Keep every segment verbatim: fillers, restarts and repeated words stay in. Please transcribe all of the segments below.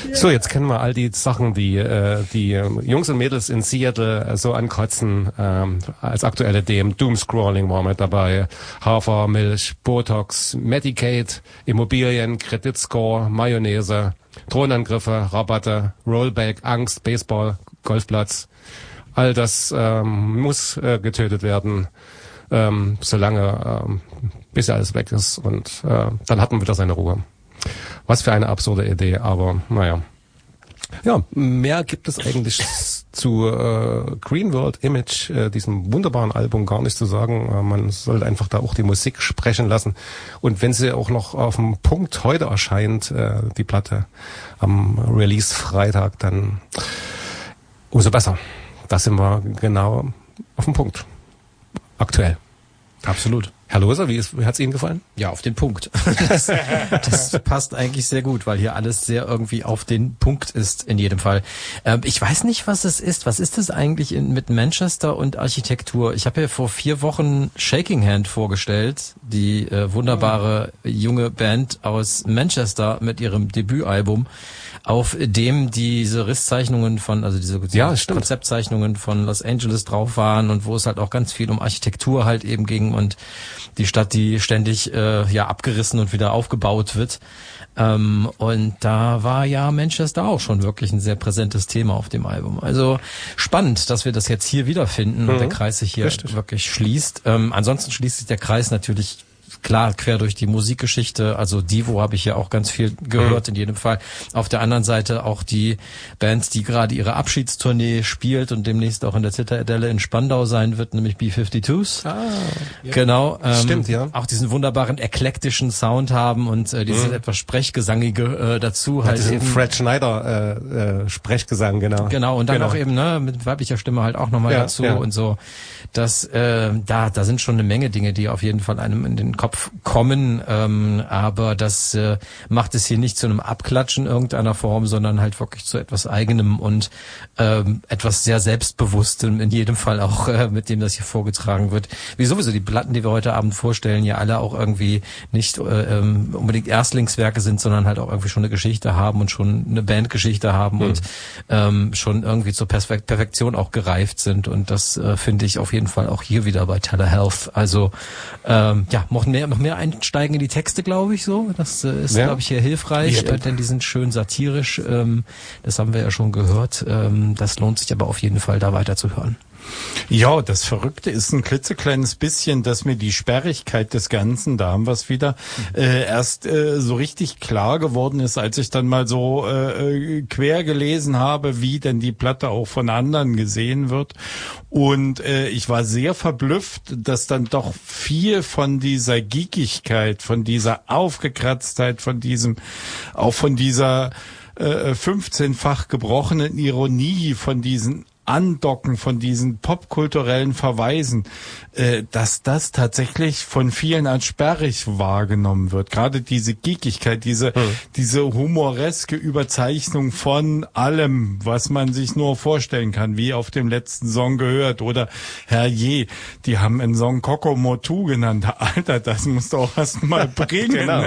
So, jetzt kennen wir all die Sachen, die äh, die Jungs und Mädels in Seattle so ankotzen. Ähm, als aktuelle Themen Doomscrolling war mit dabei, Hafermilch, Botox, Medicaid, Immobilien, Kreditscore, Mayonnaise, Drohnenangriffe, Rabatte, Rollback, Angst, Baseball, Golfplatz. All das ähm, muss äh, getötet werden, ähm, solange ähm, bis alles weg ist. Und äh, dann hat man wieder seine Ruhe. Was für eine absurde Idee, aber naja. Ja, mehr gibt es eigentlich zu äh, Green World Image, äh, diesem wunderbaren Album, gar nicht zu sagen. Äh, man sollte einfach da auch die Musik sprechen lassen. Und wenn sie auch noch auf dem Punkt heute erscheint, äh, die Platte am Release-Freitag, dann umso besser. Da sind wir genau auf dem Punkt. Aktuell. Absolut. Herr Loser, wie, wie hat's Ihnen gefallen? Ja, auf den Punkt. Das, das passt eigentlich sehr gut, weil hier alles sehr irgendwie auf den Punkt ist in jedem Fall. Ähm, ich weiß nicht, was es ist. Was ist es eigentlich in, mit Manchester und Architektur? Ich habe ja vor vier Wochen Shaking Hand vorgestellt, die äh, wunderbare junge Band aus Manchester mit ihrem Debütalbum, auf dem diese Risszeichnungen von, also diese, diese ja, Konzeptzeichnungen von Los Angeles drauf waren und wo es halt auch ganz viel um Architektur halt eben ging und die Stadt, die ständig äh, ja abgerissen und wieder aufgebaut wird. Ähm, und da war ja Manchester auch schon wirklich ein sehr präsentes Thema auf dem Album. Also spannend, dass wir das jetzt hier wiederfinden mhm. und der Kreis sich hier Richtig. wirklich schließt. Ähm, ansonsten schließt sich der Kreis natürlich klar quer durch die Musikgeschichte, also Divo habe ich ja auch ganz viel gehört, mhm. in jedem Fall. Auf der anderen Seite auch die Band, die gerade ihre Abschiedstournee spielt und demnächst auch in der Zitadelle in Spandau sein wird, nämlich B fünfundfünfzig. Ah, ja. Genau. Ähm, Stimmt, ja. Auch diesen wunderbaren eklektischen Sound haben und äh, dieses mhm. etwas Sprechgesangige äh, dazu. Ja, halt diesen eben Fred Schneider äh, äh, Sprechgesang, genau. Genau, und dann genau. auch eben ne mit weiblicher Stimme halt auch nochmal ja, dazu ja. und so. Das, äh, da, da sind schon eine Menge Dinge, die auf jeden Fall einem in den Kopf kommen, ähm, aber das äh, macht es hier nicht zu einem Abklatschen irgendeiner Form, sondern halt wirklich zu etwas Eigenem und ähm, etwas sehr Selbstbewusstem, in jedem Fall auch, äh, mit dem das hier vorgetragen wird. Wie sowieso die Platten, die wir heute Abend vorstellen, ja alle auch irgendwie nicht äh, ähm, unbedingt Erstlingswerke sind, sondern halt auch irgendwie schon eine Geschichte haben und schon eine Bandgeschichte haben mhm. und ähm, schon irgendwie zur Perfek- Perfektion auch gereift sind und das äh, finde ich auf jeden Fall auch hier wieder bei Telehealth. Also ähm, ja, noch mehr, noch mehr einsteigen in die Texte, glaube ich, so. Das äh, ist, ja. glaube ich, hier hilfreich, ja, äh, denn die sind schön satirisch. Ähm, das haben wir ja schon gehört. Ähm, das lohnt sich aber auf jeden Fall, da weiter zu hören. Ja, das Verrückte ist ein klitzekleines bisschen, dass mir die Sperrigkeit des Ganzen, da haben wir es wieder, äh, erst äh, so richtig klar geworden ist, als ich dann mal so äh, quer gelesen habe, wie denn die Platte auch von anderen gesehen wird. Und äh, ich war sehr verblüfft, dass dann doch viel von dieser Geekigkeit, von dieser Aufgekratztheit, von diesem, auch von dieser äh, fünfzehnfach gebrochenen Ironie, von diesen Andocken, von diesen popkulturellen Verweisen, äh, dass das tatsächlich von vielen als sperrig wahrgenommen wird. Gerade diese Geekigkeit, diese hm. diese humoreske Überzeichnung von allem, was man sich nur vorstellen kann, wie auf dem letzten Song gehört. Oder herrje, die haben einen Song Kokomotu genannt. Alter, das musst du auch erst mal bringen. Genau.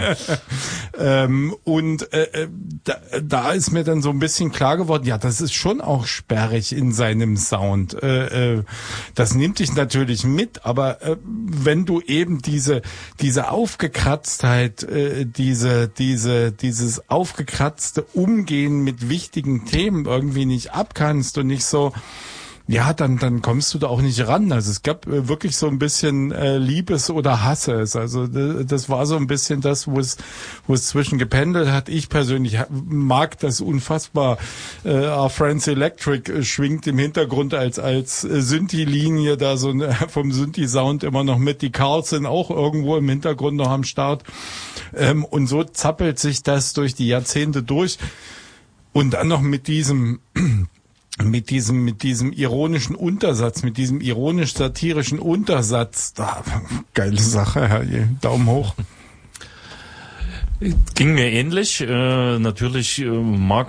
ähm, und äh, da, da ist mir dann so ein bisschen klar geworden, ja, das ist schon auch sperrig in seinem einem Sound. Äh, äh, das nimmt dich natürlich mit, aber äh, wenn du eben diese diese Aufgekratztheit, äh, diese diese dieses aufgekratzte Umgehen mit wichtigen Themen irgendwie nicht abkannst und nicht so, ja, dann dann kommst du da auch nicht ran. Also es gab äh, wirklich so ein bisschen äh, Liebes oder Hasse es. Also d- das war so ein bisschen das, wo es wo es zwischen gependelt hat. Ich persönlich mag das unfassbar. Äh, Our Friends Electric äh, schwingt im Hintergrund als als äh, Synthi-Linie da so ne, vom Synthi-Sound immer noch mit. Die Carlson auch irgendwo im Hintergrund noch am Start. Ähm, und so zappelt sich das durch die Jahrzehnte durch. Und dann noch mit diesem mit diesem mit diesem ironischen Untersatz, mit diesem ironisch-satirischen Untersatz. Da, geile Sache, Herr Daumen hoch. Ging mir ähnlich. Äh, natürlich äh, mag